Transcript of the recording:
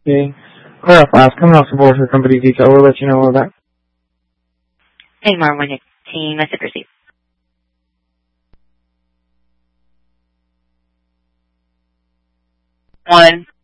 Okay. Clear up last. Coming off the board for company detail. We'll let you know all that. Anymore when your team message received. 1.